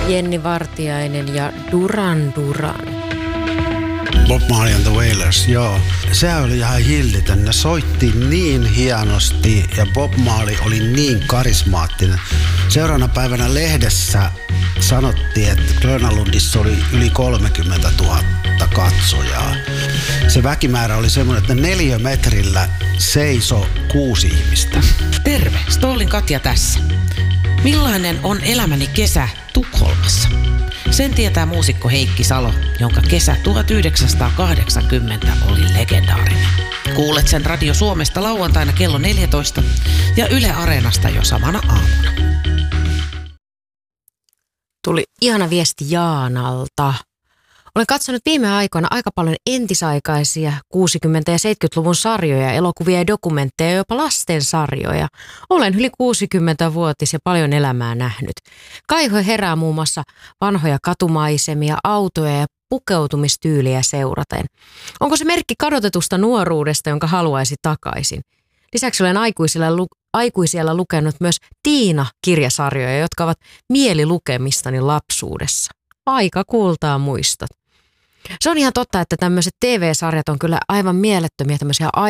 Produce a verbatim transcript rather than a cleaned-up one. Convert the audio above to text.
Jenni Vartiainen ja Duran Duran. Bob Marley and the Wailers, joo. Se oli ihan hillitön. Ne soitti niin hienosti ja Bob Marley oli niin karismaattinen. Seuraavana päivänä lehdessä sanottiin, että Grönalundissa oli yli kolmekymmentätuhatta katsojaa. Se väkimäärä oli semmoinen, että neliömetrillä seisoi kuusi ihmistä. Terve, Stollin Katja tässä. Millainen on elämäni kesä Tukholmassa? Sen tietää muusikko Heikki Salo, jonka kesä tuhatyhdeksänsataakahdeksankymmentä oli legendaarinen. Kuulet sen Radio Suomesta lauantaina kello neljätoista ja Yle Areenasta jo samana aamuna. Tuli ihana viesti Jaanalta. Olen katsonut viime aikoina aika paljon entisaikaisia kuusikymmentä- ja seitsemänkymmentäluvun sarjoja, elokuvia ja dokumentteja ja jopa lastensarjoja. Olen yli kuusikymmentävuotis ja paljon elämää nähnyt. Kaiho herää muun muassa vanhoja katumaisemia, autoja ja pukeutumistyyliä seuraten. Onko se merkki kadotetusta nuoruudesta, jonka haluaisi takaisin? Lisäksi olen aikuisilla, lu- aikuisilla lukenut myös Tiina-kirjasarjoja, jotka ovat mielilukemistani lapsuudessa. Aika kultaa muistot. Se on ihan totta, että tämmöiset T V-sarjat on kyllä aivan mielettömiä tämmöisiä